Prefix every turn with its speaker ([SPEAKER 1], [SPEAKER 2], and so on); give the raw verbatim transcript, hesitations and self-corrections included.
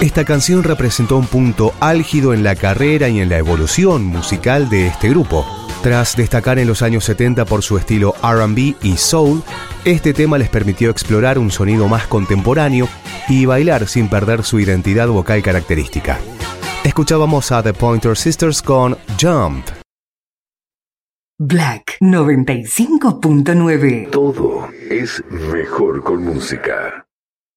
[SPEAKER 1] Esta canción representó un punto álgido en la carrera y en la evolución musical de este grupo. Tras destacar en los años setenta por su estilo R and B y soul, este tema les permitió explorar un sonido más contemporáneo y bailar sin perder su identidad vocal característica. Escuchábamos a The Pointer Sisters con Jump.
[SPEAKER 2] Black noventa y cinco punto nueve.
[SPEAKER 3] Todo es mejor con música.